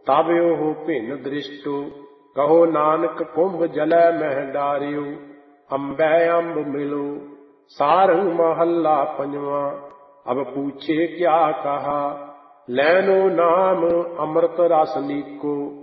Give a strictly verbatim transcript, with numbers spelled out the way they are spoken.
तब ओह भिन्न दृष्टो, कहो नानक कुंभ जलै मह डारियो। अम्बै अम्ब मिलो, सारंग महला पंजवा। अब पूछे क्या कहा, लैनो नाम अमृत रस नीको।